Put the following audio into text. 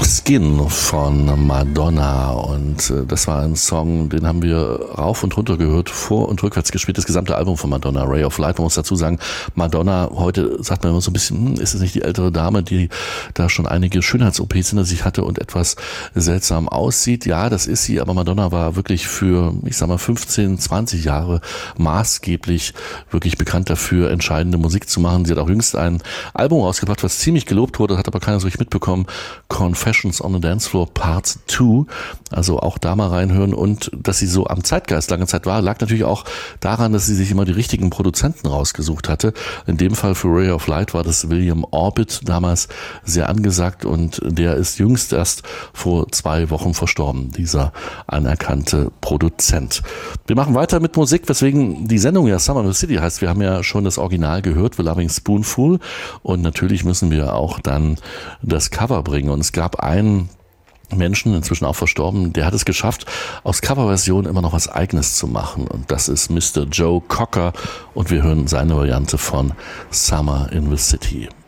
Skin von Madonna, und das war ein Song, den haben wir rauf und runter gehört, vor und rückwärts gespielt, das gesamte Album von Madonna, Ray of Light. Man muss dazu sagen, Madonna, heute sagt man immer so ein bisschen, ist es nicht die ältere Dame, die da schon einige Schönheits-OPs hinter sich hatte und etwas seltsam aussieht? Ja, das ist sie, aber Madonna war wirklich für, ich sag mal, 15, 20 Jahre maßgeblich wirklich bekannt dafür, entscheidende Musik zu machen. Sie hat auch jüngst ein Album rausgebracht, was ziemlich gelobt wurde, hat aber keiner so richtig mitbekommen. Confessions on the Dance Floor Part 2. Also auch da mal reinhören. Und dass sie so am Zeitgeist lange Zeit war, lag natürlich auch daran, dass sie sich immer die richtigen Produzenten rausgesucht hatte. In dem Fall für Ray of Light war das William Orbit, damals sehr angesagt, und der ist jüngst erst vor 2 Wochen verstorben, dieser anerkannte Produzent. Wir machen weiter mit Musik, weswegen die Sendung ja Summer in the City heißt. Wir haben ja schon das Original gehört, The Loving Spoonful, und natürlich müssen wir auch dann das Cover bringen. Und es gab einen Menschen, inzwischen auch verstorben, der hat es geschafft, aus Coverversion immer noch was Eigenes zu machen. Und das ist Mr. Joe Cocker, und wir hören seine Variante von Summer in the City.